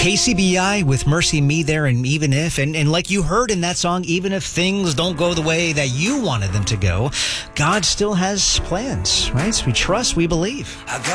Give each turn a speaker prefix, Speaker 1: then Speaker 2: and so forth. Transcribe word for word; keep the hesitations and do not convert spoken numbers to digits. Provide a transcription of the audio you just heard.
Speaker 1: K C B I with Mercy Me there, and even if, and, and like you heard in that song, even if things don't go the way that you wanted them to go, God still has plans, right? So we trust, we believe.